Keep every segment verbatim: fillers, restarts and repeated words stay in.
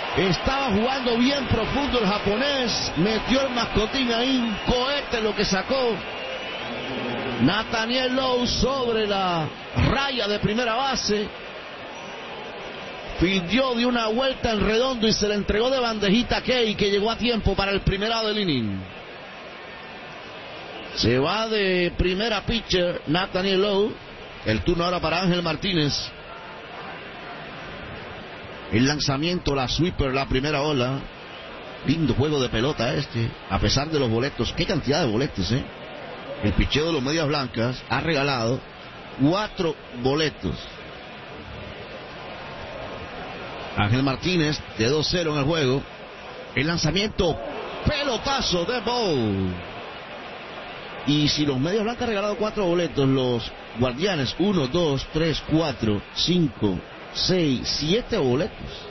Estaba jugando bien profundo el japonés. Metió el mascotín ahí, un cohete lo que sacó. Nathaniel Lowe sobre la raya de primera base. Fildió de una vuelta en redondo y se le entregó de bandejita a Key, que llegó a tiempo para el primer out del inning. Se va de primera pitcher Nathaniel Lowe. El turno ahora para Ángel Martínez. El lanzamiento, la sweeper, la primera ola. Lindo juego de pelota este, a pesar de los boletos. Qué cantidad de boletos, eh. El picheo de los Medias Blancas ha regalado cuatro boletos. Ángel Martínez de dos cero en el juego. El lanzamiento, pelotazo de Bow. Y si los Medias Blancas han regalado cuatro boletos, los Guardianes uno, dos, tres, cuatro, cinco, seis, siete boletos.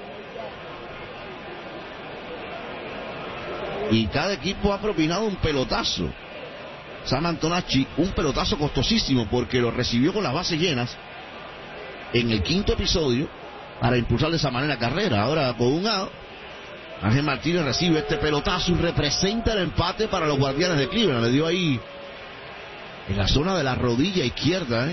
Y cada equipo ha propinado un pelotazo. Sam Antonacci, un pelotazo costosísimo porque lo recibió con las bases llenas en el quinto episodio para impulsar de esa manera carrera. Ahora con un out, Ángel Martínez recibe este pelotazo y representa el empate para los Guardianes de Cleveland. Le dio ahí en la zona de la rodilla izquierda, ¿eh?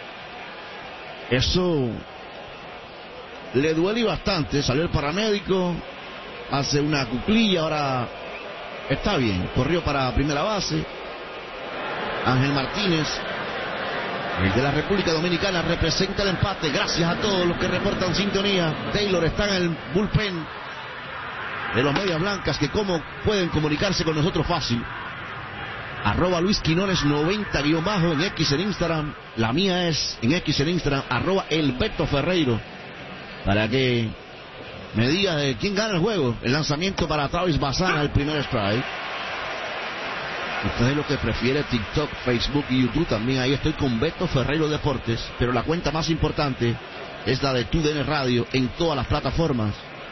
Eso le duele bastante. Salió el paramédico, hace una cuclilla, ahora está bien. Corrió para primera base. Ángel Martínez, el de la República Dominicana, representa el empate. Gracias a todos los que reportan sintonía. Taylor está en el bullpen de los Medias Blancas, que cómo pueden comunicarse con nosotros fácil. Arroba Luis Quinones noventa guión bajo en X en Instagram. La mía es en X en Instagram, arroba El Beto Ferreiro, para que me diga de quién gana el juego. El lanzamiento para Travis Bassana, el primer strike. Usted es lo que prefiere, TikTok, Facebook y YouTube. También ahí estoy con Beto Ferreiro Deportes. Pero la cuenta más importante es la de T U D N Radio en todas las plataformas.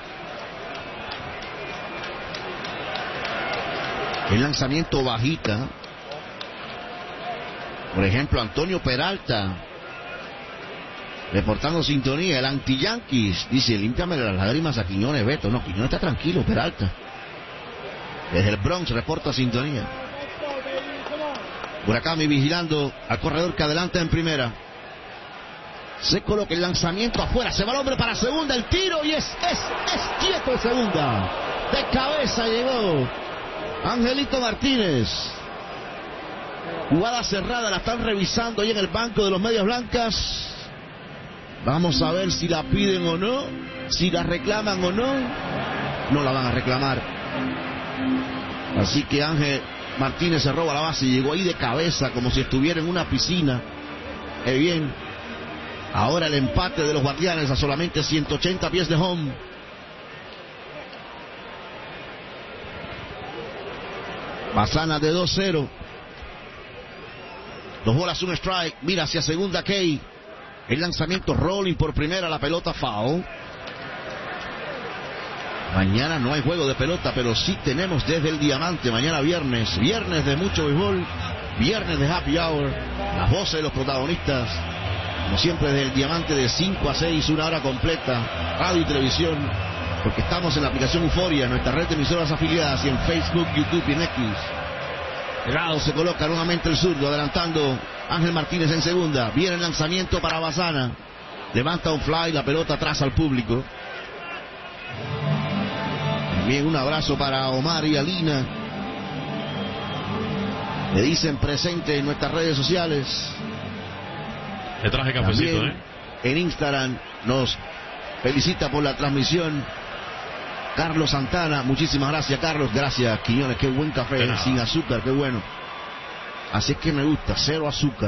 El lanzamiento bajita. Por ejemplo, Antonio Peralta reportando sintonía. El anti-Yankees dice: límpiame las lágrimas a Quiñones, Beto. No, Quiñones está tranquilo, Peralta. Desde el Bronx reporta sintonía. Murakami vigilando al corredor que adelanta en primera. Se coloca el lanzamiento afuera. Se va el hombre para segunda. El tiro y es, es, es quieto en segunda. De cabeza llegó Angelito Martínez. Jugada cerrada, la están revisando ahí en el banco de los Medias Blancas. Vamos a ver si la piden o no, si la reclaman o no. No la van a reclamar. Así que Ángel Martínez se roba la base y llegó ahí de cabeza como si estuviera en una piscina. Eh bien, ahora el empate de los Guardianes a solamente ciento ochenta pies de home. Bassana de dos cero. Dos bolas, un strike. Mira hacia segunda Key. El lanzamiento rolling por primera, la pelota foul. Mañana no hay juego de pelota, pero sí tenemos desde el Diamante. Mañana viernes, viernes de mucho béisbol, viernes de happy hour. Las voces de los protagonistas, como siempre, desde el Diamante de cinco a seis, una hora completa. Radio y televisión, porque estamos en la aplicación Euforia, nuestra red de emisoras afiliadas, y en Facebook, YouTube y en X. El lado se coloca nuevamente el zurdo, adelantando Ángel Martínez en segunda. Viene el lanzamiento para Bassana. Levanta un fly, la pelota atrás al público. También un abrazo para Omar y Alina. Le dicen presente en nuestras redes sociales. Le traje cafecito, También, ¿eh? En Instagram nos felicita por la transmisión Carlos Santana. Muchísimas gracias, Carlos. Gracias, Quiñones. Qué buen café, ¿eh? Sin azúcar, qué bueno. Así es que me gusta, cero azúcar.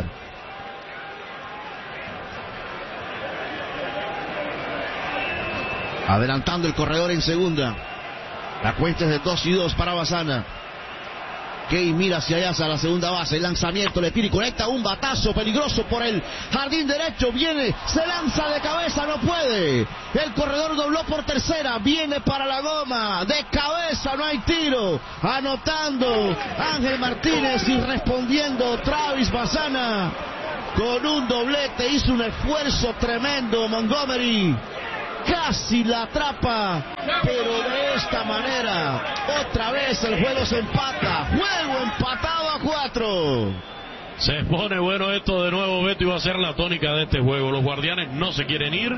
Adelantando el corredor en segunda. La cuenta es de dos y dos para Bassana. Key mira hacia allá, hacia la segunda base. El lanzamiento le tira y conecta un batazo peligroso por el jardín derecho. Viene, se lanza de cabeza, no puede. El corredor dobló por tercera. Viene para la goma. De cabeza, no hay tiro. Anotando Ángel Martínez y respondiendo Travis Bassana con un doblete. Hizo un esfuerzo tremendo Montgomery. casi la atrapa, pero de esta manera, otra vez el juego se empata, juego empatado a cuatro. Se pone bueno esto de nuevo, Beto, y va a ser la tónica de este juego. Los Guardianes no se quieren ir.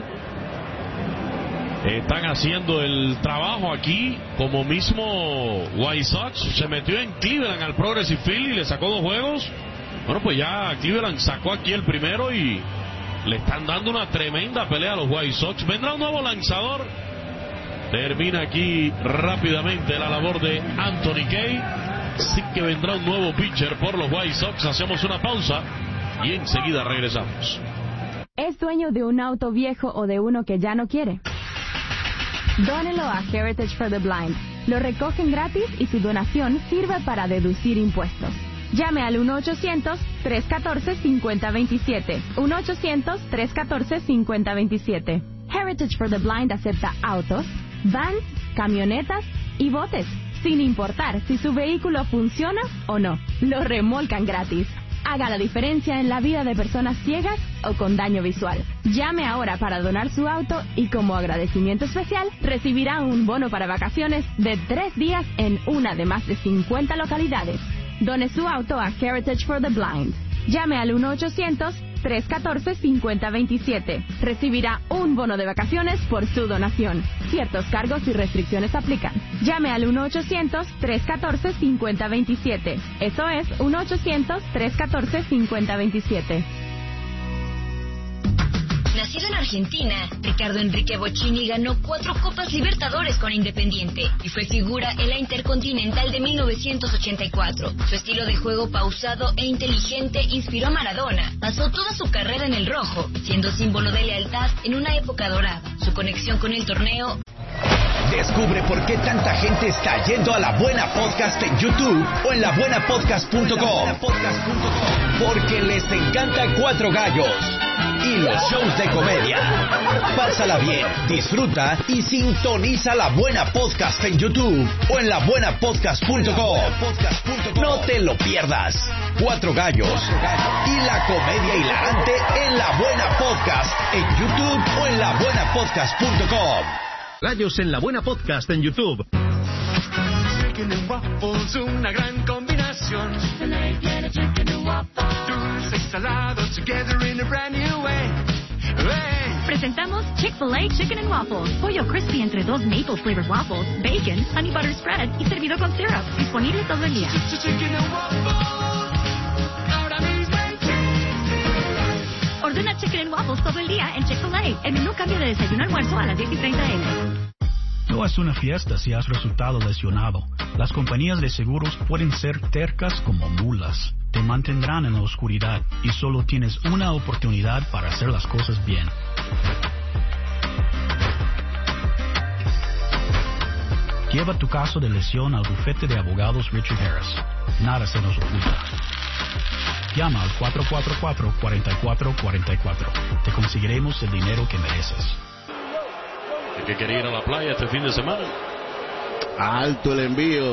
Están haciendo el trabajo aquí, como mismo White Sox se metió en Cleveland al Progressive Field y le sacó dos juegos. Bueno, pues ya Cleveland sacó aquí el primero y le están dando una tremenda pelea a los White Sox. Vendrá un nuevo lanzador. Termina aquí rápidamente la labor de Anthony Kay. Sí que vendrá un nuevo pitcher por los White Sox. Hacemos una pausa y enseguida regresamos. ¿Es dueño de un auto viejo o de uno que ya no quiere? Dónelo a Heritage for the Blind. Lo recogen gratis y su donación sirve para deducir impuestos. Llame al uno ochocientos, tres uno cuatro, cinco cero dos siete. uno ochocientos, tres uno cuatro, cinco cero dos siete. Heritage for the Blind acepta autos, vans, camionetas y botes, sin importar si su vehículo funciona o no. Lo remolcan gratis. Haga la diferencia en la vida de personas ciegas o con daño visual. Llame ahora para donar su auto y como agradecimiento especial recibirá un bono para vacaciones de tres días en una de más de cincuenta localidades. Done su auto a Heritage for the Blind. Llame al uno ochocientos, tres uno cuatro, cinco cero dos siete. Recibirá un bono de vacaciones por su donación. Ciertos cargos y restricciones aplican. Llame al uno ochocientos, tres uno cuatro, cinco cero dos siete. Eso es uno ochocientos, tres uno cuatro, cinco cero dos siete. Nacido en Argentina, Ricardo Enrique Bocchini ganó cuatro Copas Libertadores con Independiente y fue figura en la Intercontinental de mil novecientos ochenta y cuatro. Su estilo de juego pausado e inteligente inspiró a Maradona. Pasó toda su carrera en el rojo, siendo símbolo de lealtad en una época dorada. Su conexión con el torneo... Descubre por qué tanta gente está yendo a La Buena Podcast en YouTube o en la buena podcast punto com. Porque les encanta Cuatro Gallos y los shows de comedia. Pásala bien, disfruta y sintoniza La Buena Podcast en YouTube o en la buena podcast punto com. No te lo pierdas. Cuatro Gallos y la comedia hilarante en La Buena Podcast en YouTube o en la buena podcast punto com. Gallos en La Buena Podcast en YouTube. Chicken and waffles, una gran combinación. Dulce y salado together in a brand new way. Hey. Presentamos Chick-fil-A Chicken and Waffles. Pollo crispy entre dos maple flavored waffles, bacon, honey butter spread y servido con syrup. Disponible todo el día. Chicken and waffles. Ahora mismo en Chick-fil-A. Ordena Chicken and Waffles todo el día en Chick-fil-A. El menú cambia de desayuno a almuerzo a las diez y treinta eme. No es una fiesta si has resultado lesionado. Las compañías de seguros pueden ser tercas como mulas. Te mantendrán en la oscuridad y solo tienes una oportunidad para hacer las cosas bien. Lleva tu caso de lesión al bufete de abogados Richard Harris. Nada se nos oculta. Llama al cuatro cuatro cuatro, cuatro cuatro cuatro cuatro. Te conseguiremos el dinero que mereces. ¿El que quería ir a la playa este fin de semana? Alto el envío.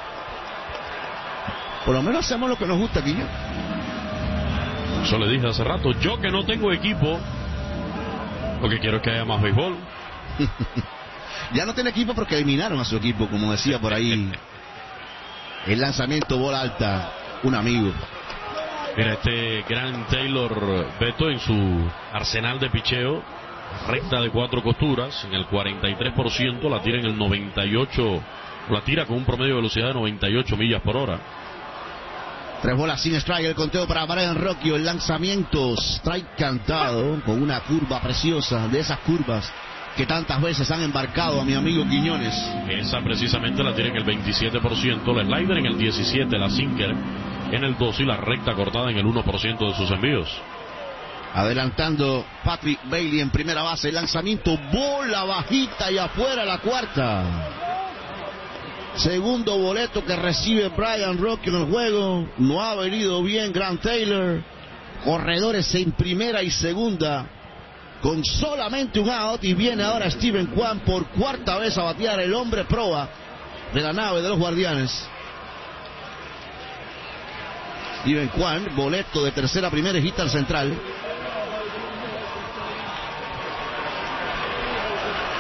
Por lo menos hacemos lo que nos gusta aquí. Eso le dije hace rato. Yo que no tengo equipo, lo que quiero es que haya más béisbol. Ya no tiene equipo porque eliminaron a su equipo, como decía por ahí. El lanzamiento, bola alta, un amigo. Mira, este Grant Taylor, Beto, en su arsenal de picheo, recta de cuatro costuras, en el cuarenta y tres por ciento, la tira en el noventa y ocho, la tira con un promedio de velocidad de noventa y ocho millas por hora. Tres bolas sin strike, el conteo para Brian Rocchio, el lanzamiento, strike cantado, con una curva preciosa, de esas curvas que tantas veces han embarcado a mi amigo Quiñones. Esa precisamente la tira en el veintisiete por ciento, la slider en el diecisiete por ciento, la sinker en el doce y la recta cortada en el uno por ciento de sus envíos. Adelantando Patrick Bailey en primera base, el lanzamiento, bola bajita y afuera la cuarta. Segundo boleto que recibe Brian Rocchio en el juego. No ha venido bien Grant Taylor. Corredores en primera y segunda con solamente un out, y viene ahora Steven Kwan por cuarta vez a batear, el hombre proa de la nave de los Guardianes. Steven Kwan, boleto de tercera a primera, hita al central.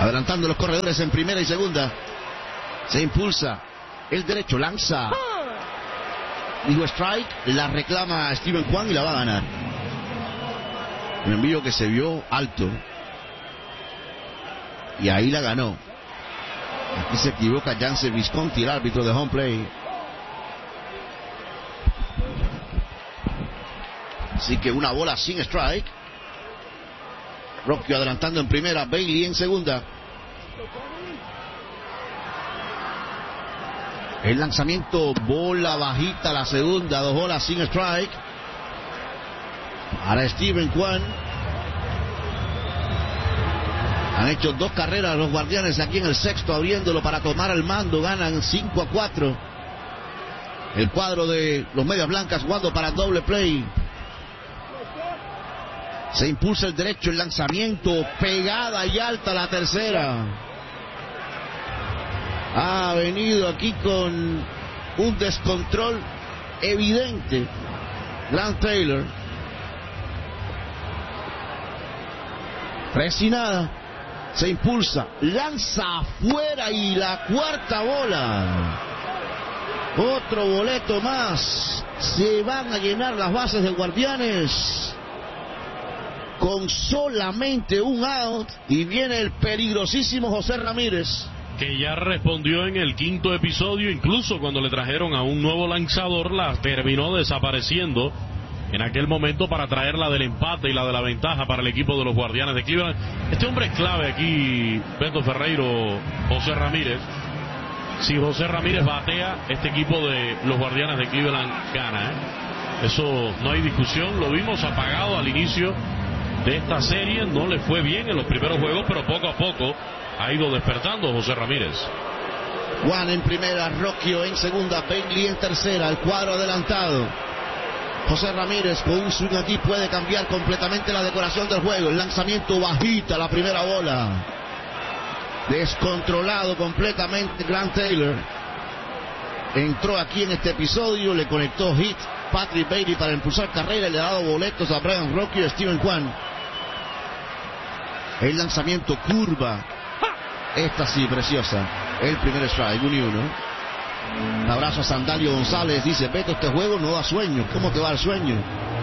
Adelantando los corredores en primera y segunda. Se impulsa. El derecho lanza. Digo strike. La reclama Steven Kwan y la va a ganar. Un envío que se vio alto. Y ahí la ganó. Aquí se equivoca Jansen Visconti, el árbitro de home play. Así que una bola sin strike. Rocky adelantando en primera, Bailey en segunda. El lanzamiento, bola bajita, la segunda, dos bolas sin strike. Para Steven Kwan. Han hecho dos carreras los Guardianes aquí en el sexto, abriéndolo para tomar el mando. Ganan cinco a cuatro. El cuadro de los Medias Blancas jugando para doble play. Se impulsa el derecho, el lanzamiento, pegada y alta la tercera. Ha venido aquí con un descontrol evidente Grant Taylor. Presionada, se impulsa, lanza afuera y la cuarta bola. Otro boleto más. Se van a llenar las bases de Guardianes con solamente un out, y viene el peligrosísimo José Ramírez, que ya respondió en el quinto episodio. Incluso cuando le trajeron a un nuevo lanzador, la terminó desapareciendo en aquel momento para traer la del empate y la de la ventaja para el equipo de los Guardianes de Cleveland. Este hombre es clave aquí, Beto Ferreiro, José Ramírez. Si José Ramírez batea, este equipo de los Guardianes de Cleveland gana, ¿eh? Eso no hay discusión. Lo vimos apagado al inicio de esta serie, no le fue bien en los primeros juegos, pero poco a poco ha ido despertando José Ramírez. Juan en primera, Rocchio en segunda, Bailey en tercera, el cuadro adelantado. José Ramírez con un swing aquí puede cambiar completamente la decoración del juego. El lanzamiento bajita, la primera bola. Descontrolado completamente Grant Taylor. Entró aquí en este episodio, le conectó hit Patrick Bailey para impulsar carrera y le ha dado boletos a Brian Rocchio y Steven Kwan. El lanzamiento curva. Esta sí, preciosa. El primer strike, uno y uno. Un abrazo a Sandalio González. Dice, Beto, este juego no da sueño. ¿Cómo te va el sueño?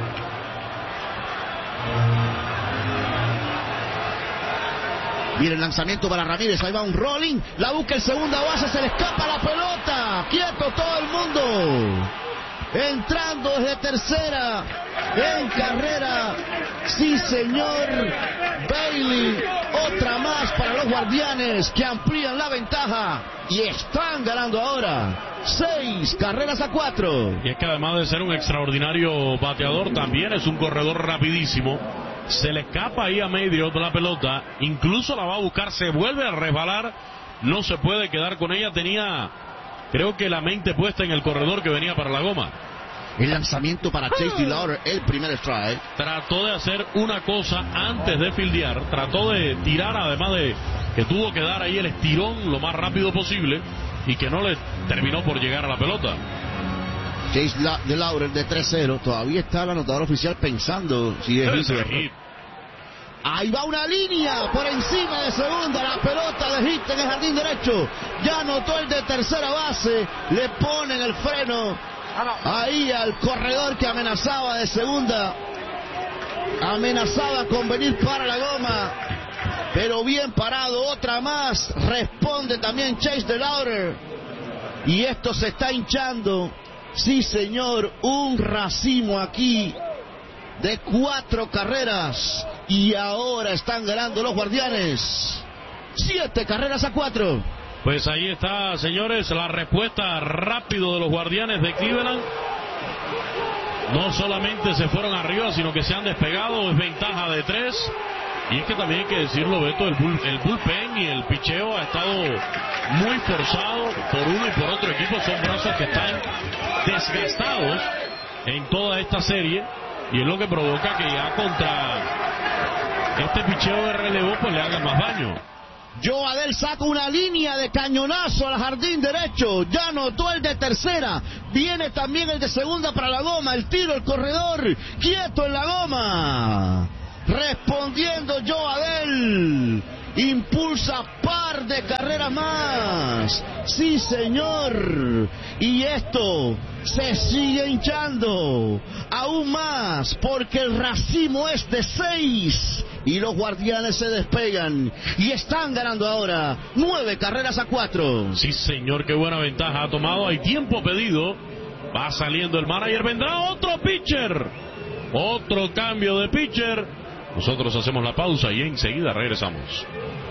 Viene el lanzamiento para Ramírez. Ahí va un rolling. La busca el segunda base. Se le escapa la pelota. Quieto todo el mundo. Entrando desde tercera. En carrera. Sí, señor. Bailey. Otra más para los Guardianes, que amplían la ventaja y están ganando ahora seis carreras a cuatro. Y es que además de ser un extraordinario bateador, también es un corredor rapidísimo. Se le escapa ahí a medio de la pelota, incluso la va a buscar, se vuelve a resbalar, no se puede quedar con ella. Tenía, creo que la mente puesta en el corredor que venía para la goma. El lanzamiento para Chase DeLauder, el primer strike. Trató de hacer una cosa antes de fildear, trató de tirar, además de que tuvo que dar ahí el estirón lo más rápido posible y que no le terminó por llegar a la pelota. Chase DeLauder de tres cero, todavía está el anotador oficial pensando si es hit. Ahí va una línea por encima de segunda, la pelota de hit en el jardín derecho. Ya anotó el de tercera base, le ponen el freno ahí al corredor que amenazaba de segunda, amenazaba con venir para la goma, pero bien parado. Otra más, responde también Chase DeLauder, y esto se está hinchando. Sí, señor, un racimo aquí de cuatro carreras, y ahora están ganando los Guardianes siete carreras a cuatro. Pues ahí está, señores, la respuesta rápido de los Guardianes de Cleveland. No solamente se fueron arriba, sino que se han despegado. Es ventaja de tres. Y es que también hay que decirlo, Beto, el, bull, el bullpen y el picheo ha estado muy forzado por uno y por otro equipo. Son brazos que están desgastados en toda esta serie. Y es lo que provoca que ya contra este picheo de relevo pues le hagan más daño. Joe Adell saca una línea de cañonazo al jardín derecho. Ya anotó el de tercera. Viene también el de segunda para la goma. El tiro, el corredor. Quieto en la goma. Respondiendo Joe Adell. impulsa par de carreras más. Sí, señor. Y esto se sigue hinchando aún más porque el racimo es de seis y los Guardianes se despegan y están ganando ahora nueve carreras a cuatro. Sí, señor, qué buena ventaja ha tomado. Hay tiempo pedido. Va saliendo el manager. Vendrá otro pitcher. Otro cambio de pitcher. Nosotros hacemos la pausa y enseguida regresamos.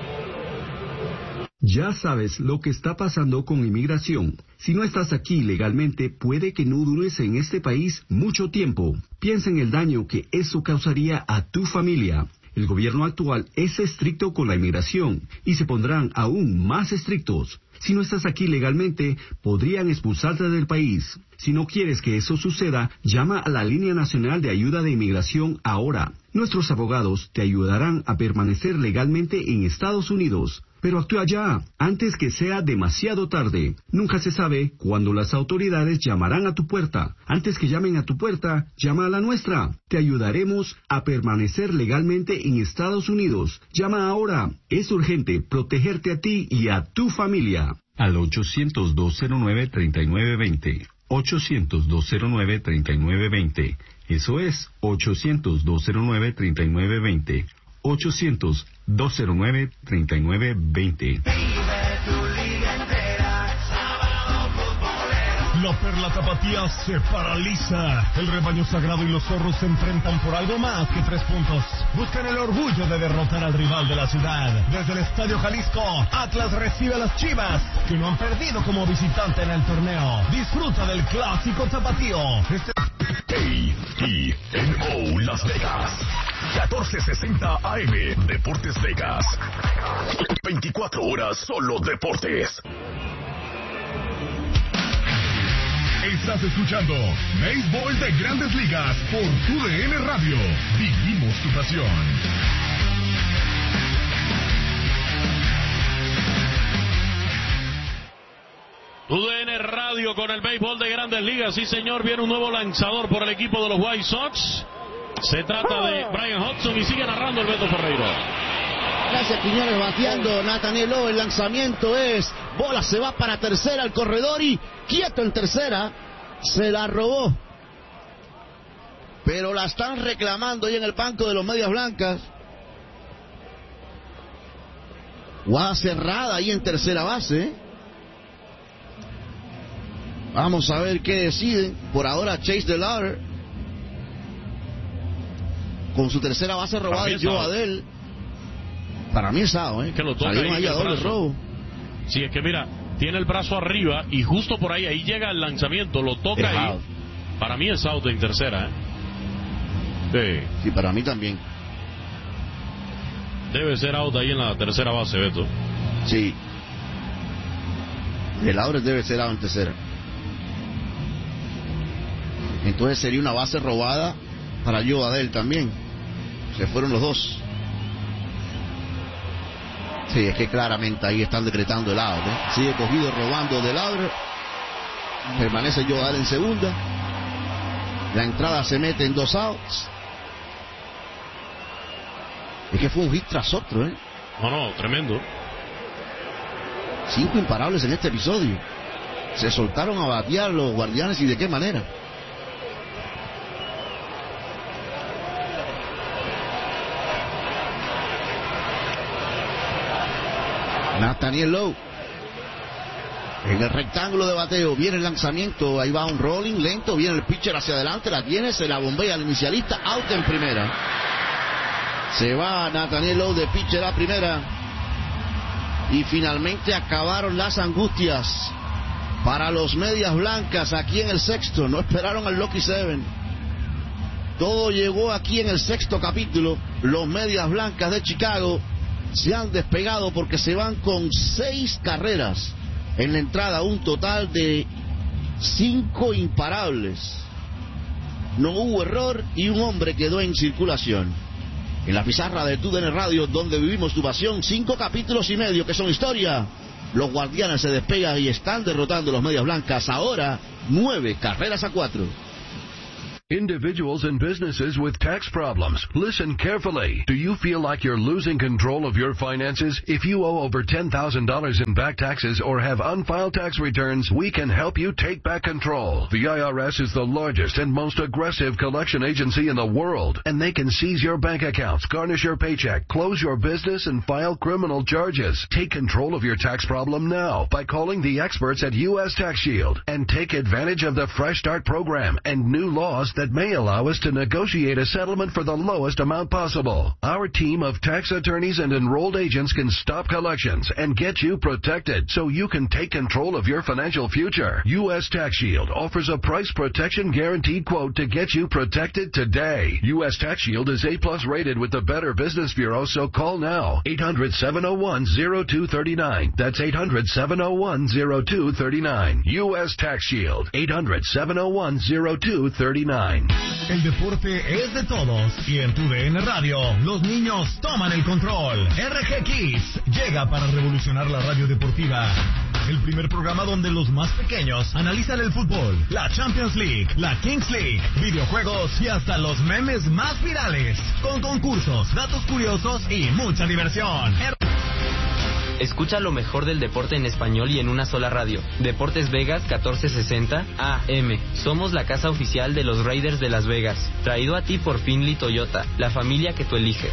Ya sabes lo que está pasando con inmigración. Si no estás aquí legalmente, puede que no dures en este país mucho tiempo. Piensa en el daño que eso causaría a tu familia. El gobierno actual es estricto con la inmigración y se pondrán aún más estrictos. Si no estás aquí legalmente, podrían expulsarte del país. Si no quieres que eso suceda, llama a la Línea Nacional de Ayuda de Inmigración ahora. Nuestros abogados te ayudarán a permanecer legalmente en Estados Unidos. Pero actúa ya, antes que sea demasiado tarde. Nunca se sabe cuándo las autoridades llamarán a tu puerta. Antes que llamen a tu puerta, llama a la nuestra. Te ayudaremos a permanecer legalmente en Estados Unidos. Llama ahora. Es urgente protegerte a ti y a tu familia. Al ochocientos, dos cero nueve, tres nueve dos cero. ochocientos, dos cero nueve, tres nueve dos cero. Eso es ochocientos, dos cero nueve, tres nueve dos cero. ochocientos, dos cero nueve, tres nueve dos cero. La Perla Tapatía se paraliza. El rebaño sagrado y los zorros se enfrentan por algo más que tres puntos. Buscan el orgullo de derrotar al rival de la ciudad. Desde el Estadio Jalisco, Atlas recibe a las Chivas, que no han perdido como visitante en el torneo. Disfruta del clásico tapatío. Este... A T N O Las Vegas. catorce sesenta A M Deportes Vegas. veinticuatro horas solo deportes. Estás escuchando Béisbol de Grandes Ligas por U D N Radio. Vivimos tu pasión. U D N Radio con el béisbol de Grandes Ligas. Sí, señor, viene un nuevo lanzador por el equipo de los White Sox. Se trata de Brian Hudson y sigue narrando el Beto Ferreira. Gracias, Quiñones bateando. Nathaniel Lowe, el lanzamiento es bola, se va para tercera el corredor y quieto en tercera. Se la robó. Pero la están reclamando ahí en el banco de los Medias Blancas. Guada cerrada ahí en tercera base. Vamos a ver qué deciden. Por ahora Chase DeLauder con su tercera base robada de Joe Adell. Para mí es out, ¿eh? Que lo toca ahí, ahí a doble robo. Sí, es que mira, tiene el brazo arriba y justo por ahí, ahí llega el lanzamiento, lo toca es ahí. Out. Para mí es out en tercera, ¿eh? Sí. Sí, para mí también. Debe ser out ahí en la tercera base, Beto. Sí. DeLauder debe ser out en tercera. Entonces sería una base robada para Joe Adell también. Se fueron los dos. Sí, es que claramente ahí están decretando el out, ¿eh? Sigue cogido robando DeLauder. Permanece Joe Adell en segunda. La entrada se mete en dos outs. Es que fue un hit tras otro, ¿eh? No, no, tremendo. Cinco imparables en este episodio. Se soltaron a batear los Guardianes y de qué manera. Nathaniel Lowe en el rectángulo de bateo, viene el lanzamiento, ahí va un rolling lento, viene el pitcher hacia adelante, la tiene, se la bombea al inicialista, out en primera. Se va Nathaniel Lowe de pitcher a primera y finalmente acabaron las angustias para los Medias Blancas aquí en el sexto. No esperaron al Lucky Seven, todo llegó aquí en el sexto capítulo. Los Medias Blancas de Chicago se han despegado porque se van con seis carreras en la entrada, un total de cinco imparables. No hubo error y un hombre quedó en circulación. En la pizarra de U D N Radio, donde vivimos tu pasión, cinco capítulos y medio que son historia. Los Guardianes se despegan y están derrotando a los Medias Blancas ahora nueve carreras a cuatro. Individuals and businesses with tax problems, listen carefully. Do you feel like you're losing control of your finances? If you owe over ten thousand dollars in back taxes or have unfiled tax returns, we can help you take back control. The I R S is the largest and most aggressive collection agency in the world, and they can seize your bank accounts, garnish your paycheck, close your business, and file criminal charges. Take control of your tax problem now by calling the experts at U S Tax Shield and take advantage of the Fresh Start program and new laws that may allow us to negotiate a settlement for the lowest amount possible. Our team of tax attorneys and enrolled agents can stop collections and get you protected so you can take control of your financial future. U S Tax Shield offers a price protection guaranteed quote to get you protected today. U S Tax Shield is A plus rated with the Better Business Bureau, so call now. eight hundred, seven oh one, oh two three nine. That's eight hundred, seven oh one, oh two three nine. U S Tax Shield. eight hundred, seven oh one, oh two three nine. El deporte es de todos y en tu D N Radio los niños toman el control. R G Kids llega para revolucionar la radio deportiva. El primer programa donde los más pequeños analizan el fútbol, la Champions League, la Kings League, videojuegos y hasta los memes más virales. Con concursos, datos curiosos y mucha diversión. Escucha lo mejor del deporte en español y en una sola radio. Deportes Vegas catorce sesenta A M. Somos la casa oficial de los Raiders de Las Vegas. Traído a ti por Finley Toyota, la familia que tú eliges.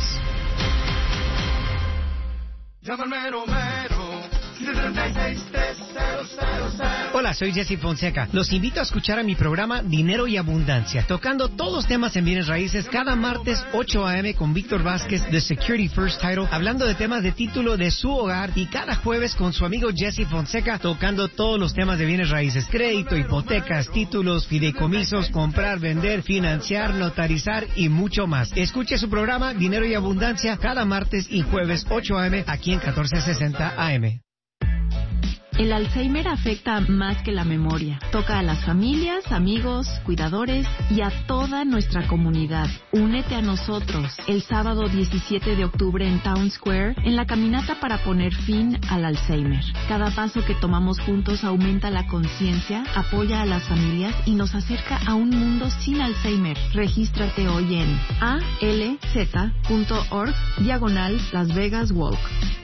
Llama al mero mero, siete tres seis, tres cero cero cero. Hola, soy Jesse Fonseca. Los invito a escuchar a mi programa Dinero y Abundancia, tocando todos los temas en bienes raíces cada martes ocho a eme con Víctor Vázquez de Security First Title, hablando de temas de título de su hogar, y cada jueves con su amigo Jesse Fonseca tocando todos los temas de bienes raíces: crédito, hipotecas, títulos, fideicomisos, comprar, vender, financiar, notarizar y mucho más. Escuche su programa Dinero y Abundancia cada martes y jueves ocho a eme aquí en catorce sesenta A M. El Alzheimer afecta más que la memoria. Toca a las familias, amigos, cuidadores y a toda nuestra comunidad. Únete a nosotros el sábado diecisiete de octubre en Town Square en la caminata para poner fin al Alzheimer. Cada paso que tomamos juntos aumenta la conciencia, apoya a las familias y nos acerca a un mundo sin Alzheimer. Regístrate hoy en alz.org diagonal Las Vegas Walk.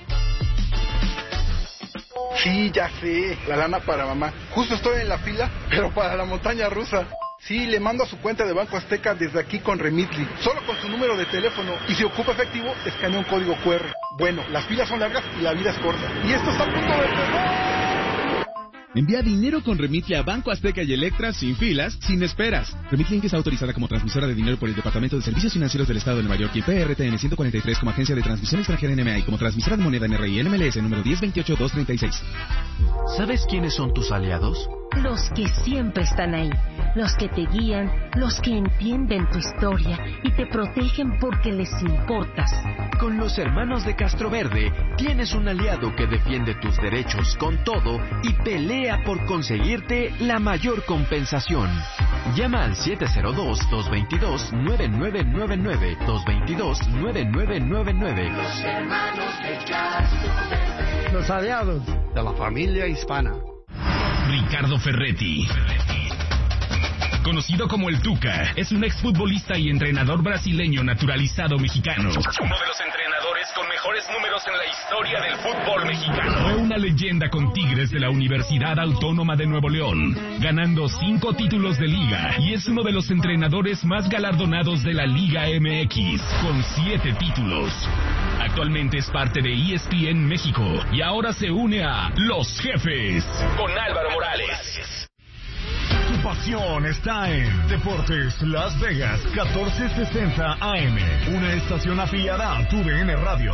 Sí, ya sé, la lana para mamá. Justo estoy en la fila, pero para la montaña rusa. Sí, le mando a su cuenta de Banco Azteca desde aquí con Remitly, solo con su número de teléfono, y si ocupa efectivo, escanea un código cu erre. Bueno, las filas son largas y la vida es corta. Y esto está a punto de empezar. Envía dinero con Remitly a Banco Azteca y Electra sin filas, sin esperas. Remitly Inc está autorizada como transmisora de dinero por el Departamento de Servicios Financieros del Estado de Nueva York y P R T N ciento cuarenta y tres como agencia de transmisión extranjera N M A y como transmisora de moneda N R I N M L S número diez veintiocho dos treinta y seis. ¿Sabes quiénes son tus aliados? Los que siempre están ahí, los que te guían, los que entienden tu historia y te protegen porque les importas. Con los hermanos de Castroverde tienes un aliado que defiende tus derechos con todo y pelea por conseguirte la mayor compensación. Llama al siete cero dos, dos dos dos, nueve nueve nueve nueve, dos dos dos, nueve nueve nueve nueve. Los hermanos de Castroverde. Los aliados de la familia hispana. Ricardo Ferretti, conocido como el Tuca, es un exfutbolista y entrenador brasileño naturalizado mexicano. Uno de los entrenadores con mejores números en la historia del fútbol mexicano. Fue una leyenda con Tigres de la Universidad Autónoma de Nuevo León, ganando cinco títulos de liga, y es uno de los entrenadores más galardonados de la Liga eme equis, con siete títulos. Actualmente es parte de E S P N México y ahora se une a Los Jefes con Álvaro Morales. Tu pasión está en Deportes Las Vegas catorce sesenta A M, una estación afiliada a tu D N Radio.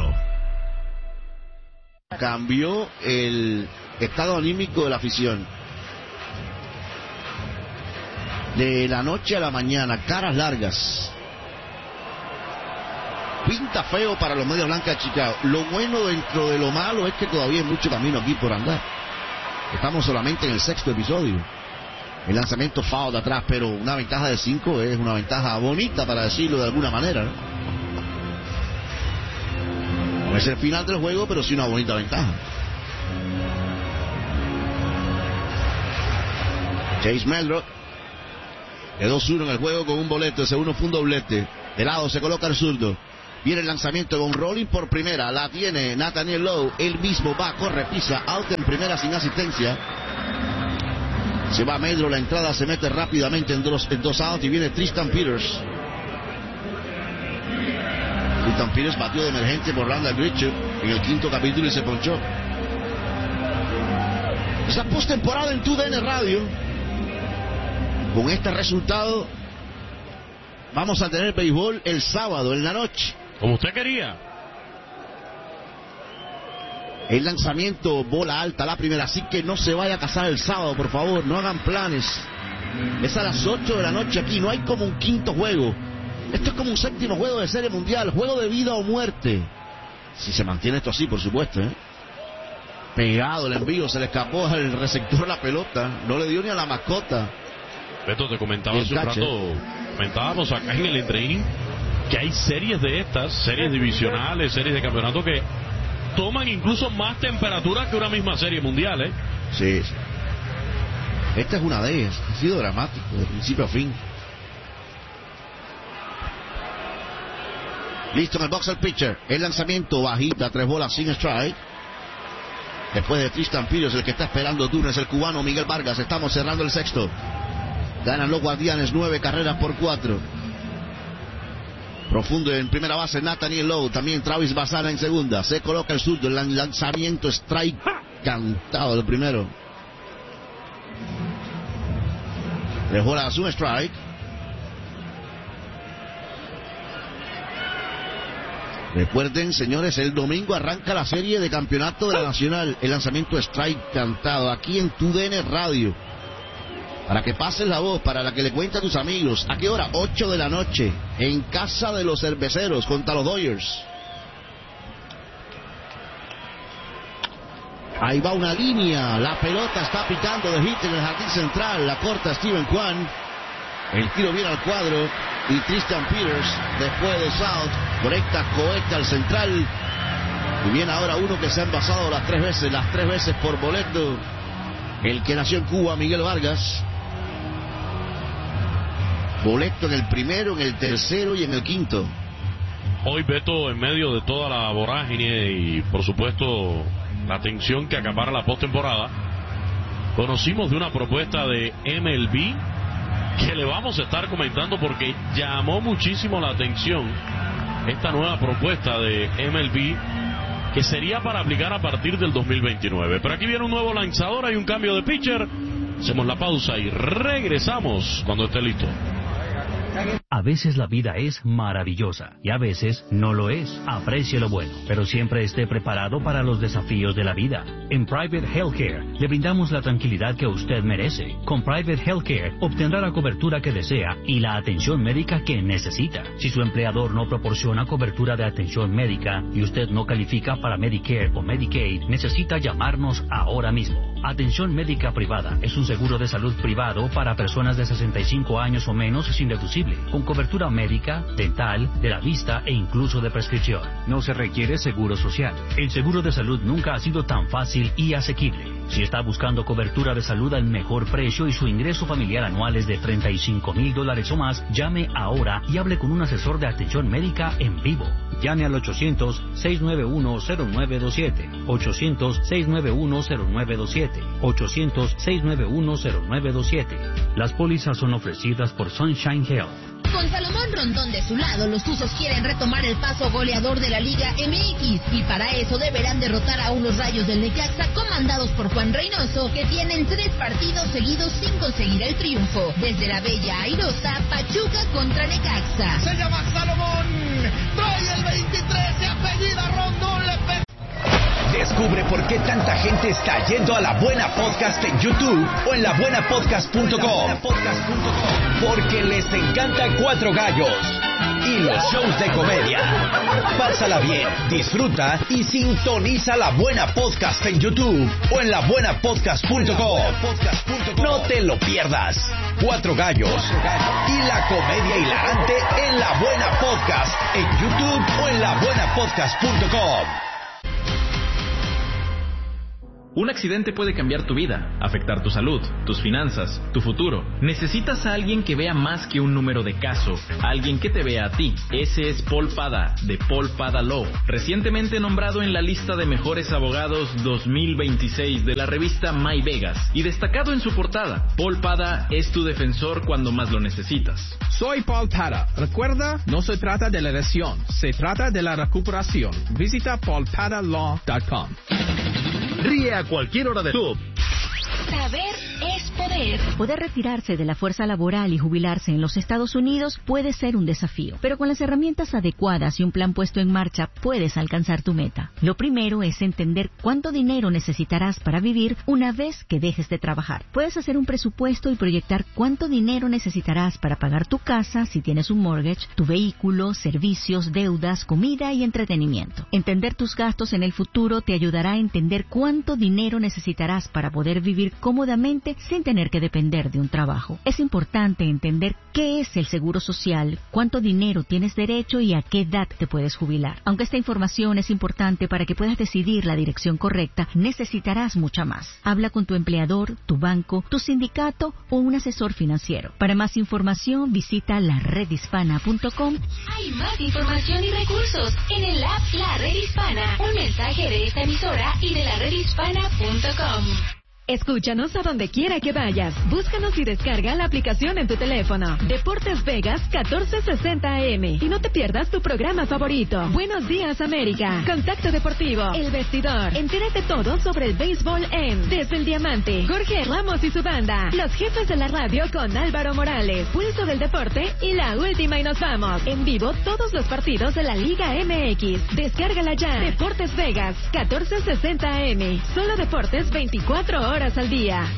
Cambió el estado anímico de la afición. De la noche a la mañana, caras largas. Pinta feo para los Medias Blancas de Chicago. Lo bueno dentro de lo malo es que todavía hay mucho camino aquí por andar. Estamos solamente en el sexto episodio. El lanzamiento foul de atrás, pero una ventaja de cinco es una ventaja bonita, para decirlo de alguna manera, ¿no? No es el final del juego, pero sí una bonita ventaja. Chase Meldrow De dos uno en el juego con un boleto. Ese uno fue un doblete. De lado se coloca el zurdo. Viene el lanzamiento con rolling por primera. La tiene Nathaniel Lowe. Él mismo va, corre, pisa. Out en primera sin asistencia. Se va Medro. La entrada se mete rápidamente en dos, en dos out. Y viene Tristan Peters. Tristan Peters batió de emergencia por Randall Grichuk en el quinto capítulo y se ponchó. Esa postemporada en tu D N Radio. Con este resultado vamos a tener béisbol el sábado en la noche. Como usted quería. El lanzamiento, bola alta, la primera. Así que no se vaya a casar el sábado, por favor. No hagan planes. Es a las ocho de la noche aquí. No hay como un quinto juego. Esto es como un séptimo juego de Serie Mundial. Juego de vida o muerte. Si se mantiene esto así, por supuesto, ¿eh? Pegado el envío. Se le escapó al receptor la pelota. No le dio ni a la mascota. Beto, te comentaba hace un rato, comentábamos acá en el entreín que hay series de estas, series divisionales, series de campeonato que toman incluso más temperatura que una misma serie mundial, ¿eh? Sí, sí. Esta es una de ellas. Ha sido dramático de principio a fin. Listo en el box el pitcher. El lanzamiento bajita, tres bolas sin strike. Después de Tristan Peters, el que está esperando turno es el cubano Miguel Vargas. Estamos cerrando el sexto. Ganan los Guardianes, nueve carreras por cuatro. Profundo en primera base, Nathaniel Lowe. También Travis Bassana en segunda. Se coloca el zurdo, el lanzamiento strike cantado el primero. Tres bolas, un strike. Recuerden, señores, el domingo arranca la serie de campeonato de la Nacional. El lanzamiento strike cantado aquí en tu D N Radio. Para que pases la voz, para la que le cuente a tus amigos. ¿A qué hora? ocho de la noche. En casa de los cerveceros contra los Dodgers. Ahí va una línea. La pelota está picando de hit en el jardín central. La corta Steven Kwan. El tiro viene al cuadro. Y Tristan Peters, después de South, conecta cohete al central. Y viene ahora uno que se ha envasado las tres veces. Las tres veces por boleto. El que nació en Cuba, Miguel Vargas. Boleto en el primero, en el tercero y en el quinto. Hoy, Beto, en medio de toda la vorágine y, por supuesto, la tensión que acapara la postemporada, conocimos de una propuesta de M L B que le vamos a estar comentando porque llamó muchísimo la atención esta nueva propuesta de M L B que sería para aplicar a partir del dos mil veintinueve. Pero aquí viene un nuevo lanzador, hay un cambio de pitcher. Hacemos la pausa y regresamos cuando esté listo. A veces la vida es maravillosa y a veces no lo es. Aprecie lo bueno, pero siempre esté preparado para los desafíos de la vida. En Private Healthcare le brindamos la tranquilidad que usted merece. Con Private Healthcare obtendrá la cobertura que desea y la atención médica que necesita. Si su empleador no proporciona cobertura de atención médica y usted no califica para Medicare o Medicaid, necesita llamarnos ahora mismo. Atención médica privada es un seguro de salud privado para personas de sesenta y cinco años o menos sin deducible, con cobertura médica, dental, de la vista e incluso de prescripción. No se requiere seguro social. El seguro de salud nunca ha sido tan fácil y asequible. Si está buscando cobertura de salud al mejor precio y su ingreso familiar anual es de treinta y cinco mil dólares o más, llame ahora y hable con un asesor de atención médica en vivo. Llame al ochocientos, seis nueve uno, cero nueve dos siete, ochocientos, seis nueve uno, cero nueve dos siete, ochocientos, seis nueve uno, cero nueve dos siete. Las pólizas son ofrecidas por Sunshine Health. Con Salomón Rondón de su lado, los Tuzos quieren retomar el paso goleador de la Liga M X y para eso deberán derrotar a unos Rayos del Necaxa comandados por Juan Reynoso, que tienen tres partidos seguidos sin conseguir el triunfo. Desde la bella airosa Pachuca contra Necaxa. Se llama Salomón, trae el veintitrés, se apellida Rondón, le pe... Descubre por qué tanta gente está yendo a La Buena Podcast en YouTube o en la buena podcast punto com. Porque les encanta Cuatro Gallos y los shows de comedia. Pásala bien, disfruta y sintoniza La Buena Podcast en YouTube o en la buena podcast punto com. No te lo pierdas. Cuatro Gallos y la comedia hilarante en La Buena Podcast en YouTube o en la buena podcast punto com. Un accidente puede cambiar tu vida, afectar tu salud, tus finanzas, tu futuro. Necesitas a alguien que vea más que un número de caso, alguien que te vea a ti. Ese es Paul Pada, de Paul Pada Law, recientemente nombrado en la lista de mejores abogados dos mil veintiséis de la revista My Vegas y destacado en su portada. Paul Pada es tu defensor cuando más lo necesitas. Soy Paul Pada. Recuerda, no se trata de la lesión, se trata de la recuperación. Visita paul pada law punto com. Ríe a cualquier hora de tu. Saber es poder. Poder retirarse de la fuerza laboral y jubilarse en los Estados Unidos puede ser un desafío, pero con las herramientas adecuadas y un plan puesto en marcha puedes alcanzar tu meta. Lo primero es entender cuánto dinero necesitarás para vivir una vez que dejes de trabajar. Puedes hacer un presupuesto y proyectar cuánto dinero necesitarás para pagar tu casa si tienes un mortgage, tu vehículo, servicios, deudas, comida y entretenimiento. Entender tus gastos en el futuro te ayudará a entender cuánto dinero necesitarás para poder vivir cómodamente sin tener que depender de un trabajo. Es importante entender qué es el seguro social, cuánto dinero tienes derecho y a qué edad te puedes jubilar. Aunque esta información es importante para que puedas decidir la dirección correcta, necesitarás mucha más. Habla con tu empleador, tu banco, tu sindicato o un asesor financiero. Para más información, visita la red hispana punto com. Hay más información y recursos en el app La Red Hispana. Un mensaje de esta emisora y de la red hispana punto com. Escúchanos a donde quiera que vayas. Búscanos y descarga la aplicación en tu teléfono. Deportes Vegas catorce sesenta A M. Y no te pierdas tu programa favorito. Buenos días, América. Contacto Deportivo. El Vestidor. Entérate todo sobre el béisbol en Desde el Diamante. Jorge Ramos y su banda. Los jefes de la radio con Álvaro Morales. Pulso del Deporte y la última y nos vamos. En vivo todos los partidos de la Liga M X. Descárgala ya. Deportes Vegas catorce sesenta A M. Solo deportes veinticuatro horas al día.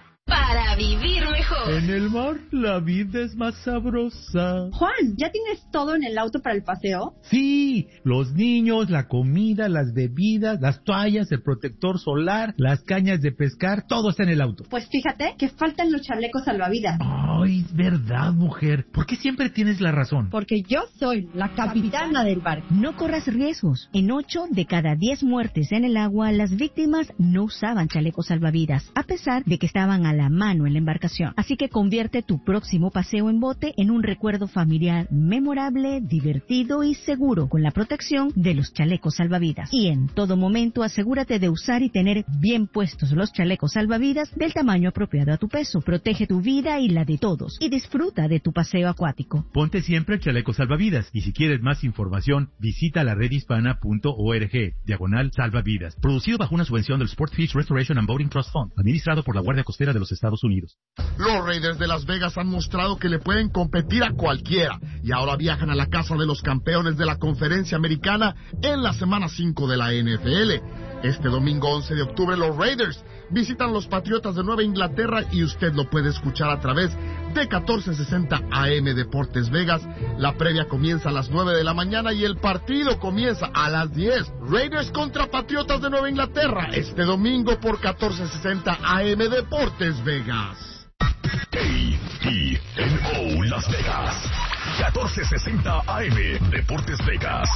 Para vivir mejor. En el mar la vida es más sabrosa. Juan, ¿ya tienes todo en el auto para el paseo? Sí, los niños, la comida, las bebidas, las toallas, el protector solar, las cañas de pescar, todo está en el auto. Pues fíjate que faltan los chalecos salvavidas. Ay, verdad, mujer. ¿Por qué siempre tienes la razón? Porque yo soy la capitana del barco. No corras riesgos. En ocho de cada diez muertes en el agua, las víctimas no usaban chalecos salvavidas, a pesar de que estaban a la mano en la embarcación. Así que convierte tu próximo paseo en bote en un recuerdo familiar memorable, divertido y seguro con la protección de los chalecos salvavidas. Y en todo momento asegúrate de usar y tener bien puestos los chalecos salvavidas del tamaño apropiado a tu peso. Protege tu vida y la de todos y disfruta de tu paseo acuático. Ponte siempre el chaleco salvavidas y si quieres más información visita la red hispana punto org, diagonal salvavidas. Producido bajo una subvención del Sport Fish Restoration and Boating Trust Fund, administrado por la Guardia Costera de los Estados Unidos. Los Raiders de Las Vegas han mostrado que le pueden competir a cualquiera y ahora viajan a la casa de los campeones de la Conferencia Americana en la semana cinco de la N F L. Este domingo once de octubre los Raiders visitan los Patriotas de Nueva Inglaterra y usted lo puede escuchar a través de catorce sesenta A M Deportes Vegas. La previa comienza a las nueve de la mañana y el partido comienza a las diez. Raiders contra Patriotas de Nueva Inglaterra este domingo por catorce sesenta A M Deportes Vegas. A E N O Las Vegas, catorce sesenta A M Deportes Vegas,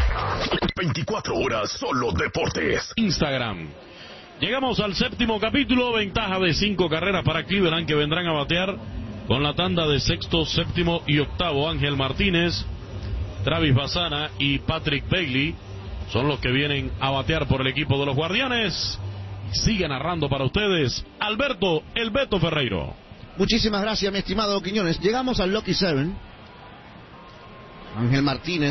veinticuatro horas solo deportes. Instagram. Llegamos al séptimo capítulo, ventaja de cinco carreras para Cleveland que vendrán a batear con la tanda de sexto, séptimo y octavo. Ángel Martínez, Travis Bassana y Patrick Bailey son los que vienen a batear por el equipo de los Guardianes. Sigue narrando para ustedes Alberto El Beto Ferreiro. Muchísimas gracias, mi estimado Quiñones. Llegamos al Lucky Seven. Ángel Martínez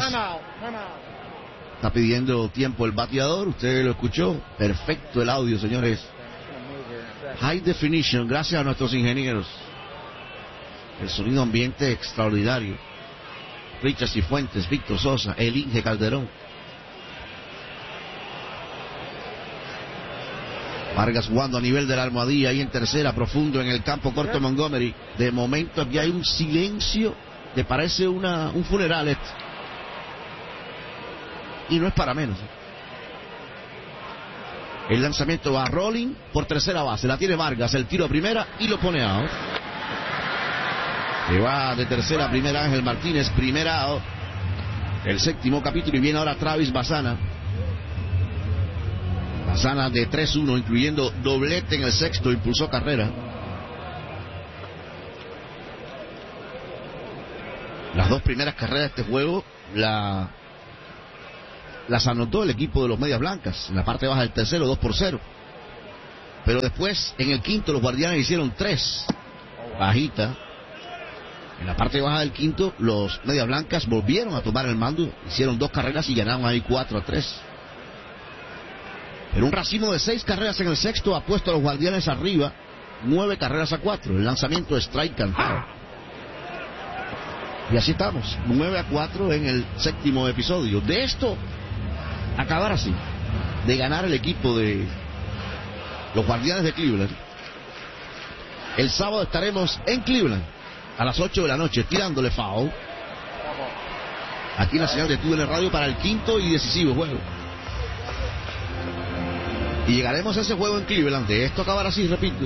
está pidiendo tiempo el bateador. Usted lo escuchó. Perfecto el audio, señores. High definition. Gracias a nuestros ingenieros. El sonido ambiente extraordinario. Richard Cifuentes, Víctor Sosa, el Inge Calderón. Vargas jugando a nivel de la almohadilla ahí en tercera, profundo en el campo corto Montgomery. De momento aquí hay un silencio que parece una, un funeral este. Y no es para menos. El lanzamiento va a Rolling por tercera base. La tiene Vargas, el tiro a primera y lo pone out. Que va de tercera a primera Ángel Martínez, primera out. El séptimo capítulo y viene ahora Travis Bassana. Basana de tres uno, incluyendo doblete en el sexto, impulsó carrera. Las dos primeras carreras de este juego la, las anotó el equipo de los Medias Blancas. En la parte baja del tercero, dos por cero. Pero después, en el quinto, los Guardianes hicieron tres. Bajita. En la parte baja del quinto, los Medias Blancas volvieron a tomar el mando. Hicieron dos carreras y ganaron ahí cuatro a tres. Pero un racimo de seis carreras en el sexto ha puesto a los Guardianes arriba, nueve carreras a cuatro. El lanzamiento de strike cantado. Y así estamos, nueve a cuatro en el séptimo episodio. De esto, acabar así, de ganar el equipo de los Guardianes de Cleveland. El sábado estaremos en Cleveland a las ocho de la noche, tirándole foul. Aquí en la señal de T U N Radio para el quinto y decisivo juego. Y llegaremos a ese juego en Cleveland. De esto acabar así, repito,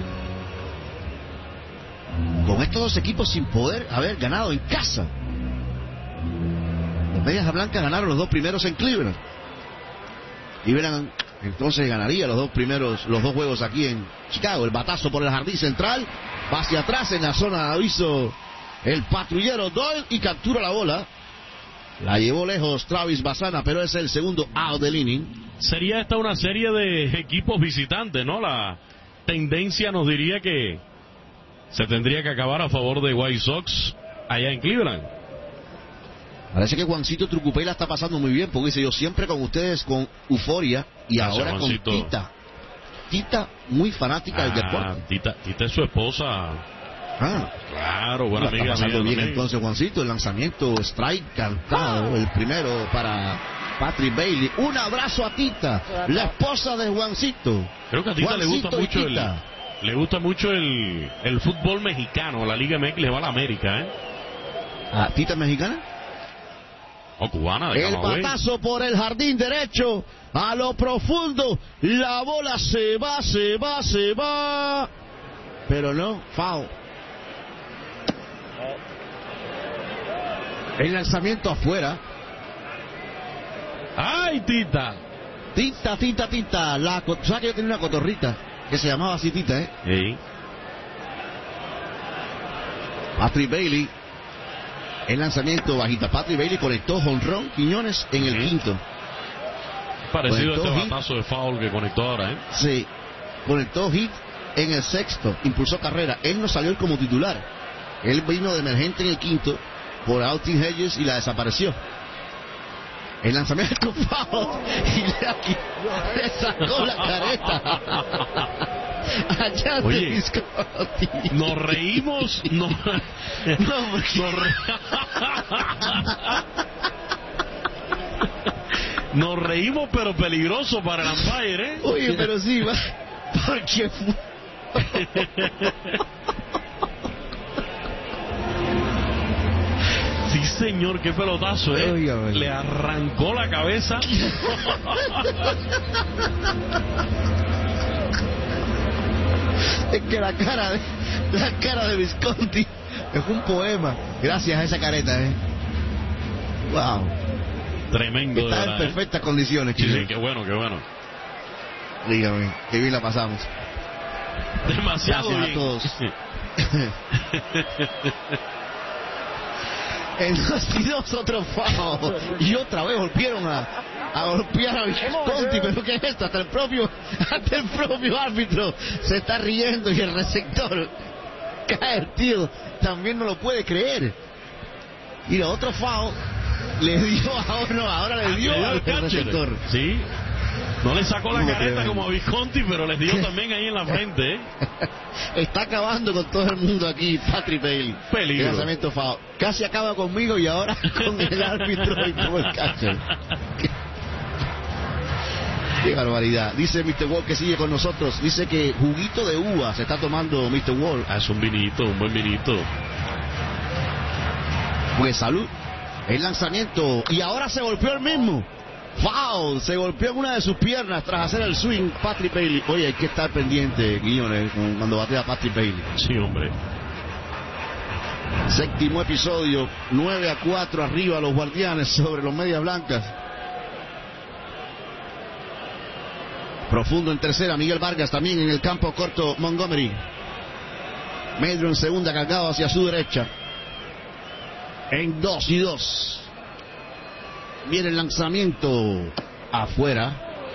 con estos dos equipos sin poder haber ganado en casa. Los Medias Blancas ganaron los dos primeros en Cleveland. Cleveland entonces ganaría los dos primeros, los dos juegos aquí en Chicago. El batazo por el jardín central, va hacia atrás en la zona de aviso el patrullero Doyle y captura la bola. La llevó lejos Travis Basana, pero es el segundo out del inning. Sería esta una serie de equipos visitantes, ¿no? La tendencia nos diría que se tendría que acabar a favor de White Sox allá en Cleveland. Parece que Juancito Trucupey la está pasando muy bien, porque dice: yo siempre con ustedes con euforia y Gracias, ahora Juancito. con Tita. Tita, muy fanática ah, del deporte. Tita, Tita es su esposa. Ah, claro, buena la está amiga. pasando amiga bien también. entonces Juancito. El lanzamiento strike cantado, el primero para Patrick Bailey. Un abrazo a Tita, la esposa de Juancito. Creo que a Tita Juancito le gusta y mucho el, Tita. le gusta mucho el, el fútbol mexicano. La Liga M X le va a la América, ¿eh? ¿A Tita es mexicana? O cubana, de El Camagüey. batazo por el jardín derecho, a lo profundo, la bola se va, se va, se va, pero no, foul. El lanzamiento afuera. ¡Ay, Tita! Tita, Tita, Tita. La, ¿sabes que yo tenía una cotorrita que se llamaba así, Tita, eh? Sí. Patrick Bailey. El lanzamiento bajita. Patrick Bailey conectó jonrón Quiñones en el Sí. quinto. Parecido a Conectó este hit. batazo de foul que conectó ahora, ¿eh? Sí. Conectó hit en el sexto. Impulsó carrera. Él no salió como titular. Él vino de emergente en el quinto por Austin Hedges y la desapareció. El lanzamiento foul y le, aquí, le sacó la careta. Allá Oye, de Visconti. nos reímos, no, No, porque- nos, re- nos reímos, pero peligroso para el umpire, ¿eh? Oye, pero sí, va. Porque fu- Sí, señor, qué pelotazo, ¿eh? Óigame. Le arrancó la cabeza. es que la cara de la cara de Visconti es un poema. Gracias a esa careta, eh. Wow. Tremendo, de Está en verdad, ¿eh? perfectas condiciones, Sí, Chile. sí, qué bueno, qué bueno. Dígame, qué bien la pasamos. Demasiado Gracias a bien. todos. En dos y dos otro foul. Y otra vez volvieron a, a golpear a Visconti. Pero ¿qué es esto? Hasta el propio hasta el propio árbitro se está riendo y el receptor cae el tío. También no lo puede creer. Y la otro foul le dio a uno, ahora le dio Le dio al al catcher. receptor. Sí. No le sacó la No, careta tremendo. como a Visconti, pero les dio también ahí en la frente, ¿eh? Está acabando con todo el mundo aquí, Patrick Bailey. Peligro. El lanzamiento foul. Casi acaba conmigo y ahora con el árbitro y con el catcher. Qué, qué barbaridad. Dice mister Wall que sigue con nosotros. Dice que juguito de uva se está tomando mister Wall. Ah, es un vinito, un buen vinito. Pues salud. El lanzamiento. Y ahora se golpeó el mismo. Foul. Se golpeó en una de sus piernas tras hacer el swing. Patrick Bailey. Oye, hay que estar pendiente, Guillones, cuando batea Patrick Bailey. Sí, hombre. Séptimo episodio, nueve a cuatro arriba los Guardianes sobre los Medias Blancas. Profundo en tercera, Miguel Vargas también en el campo corto, Montgomery. Medro en segunda, cargado hacia su derecha. En dos y dos. Viene el lanzamiento afuera.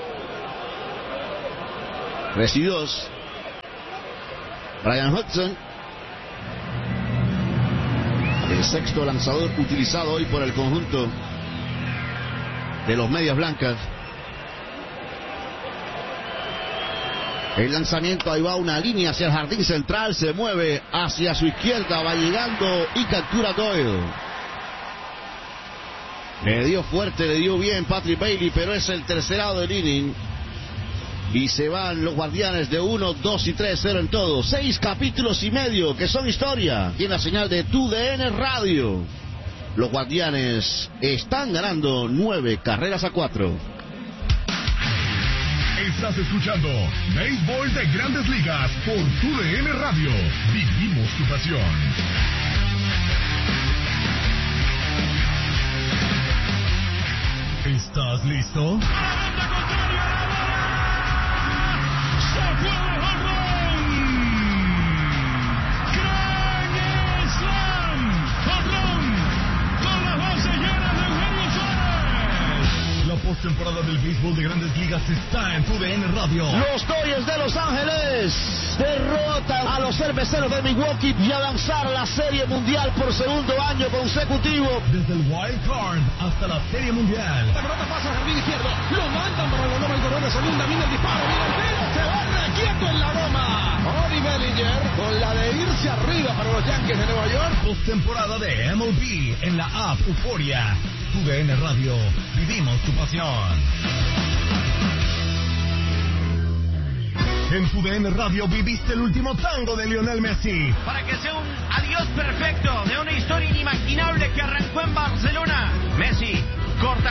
Tres y dos. Brian Hudson, el sexto lanzador utilizado hoy por el conjunto de los Medias Blancas. El lanzamiento, ahí va una línea hacia el jardín central, se mueve hacia su izquierda, va llegando y captura Doyle. Le dio fuerte, le dio bien Patrick Bailey, pero es el tercerado del inning. Y se van los Guardianes de uno, dos y tres, cero en todo. Seis capítulos y medio que son historia. Y en la señal de Tu D N Radio. Los Guardianes están ganando nueve carreras a cuatro. Estás escuchando Béisbol de Grandes Ligas por Tu D N Radio. Vivimos tu pasión. ¿Estás listo? La postemporada del béisbol de Grandes Ligas está en Tu D N Radio. Los Dodgers de Los Ángeles derrotan a los cerveceros de Milwaukee y avanzar a la Serie Mundial por segundo año consecutivo. Desde el Wild Card hasta la Serie Mundial. La pelota pasa al jardín izquierdo. Lo mandan para la loma, el corredor de segunda. Mira el disparo, mira el tiro. Se va requieto en la loma. Cody Bellinger con la de irse arriba para los Yankees de Nueva York. Postemporada de M L B en la app Euforia. Tu D N Radio. Vivimos tu pasión. En Tu D N Radio viviste el último tango de Lionel Messi. Para que sea un adiós perfecto de una historia inimaginable que arrancó en Barcelona. Messi corta